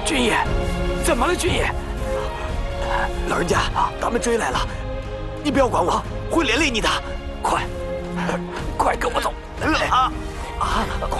军爷，怎么了，军爷？ 老人家，他们追来了，你不要管我，会连累你的。 快跟我走！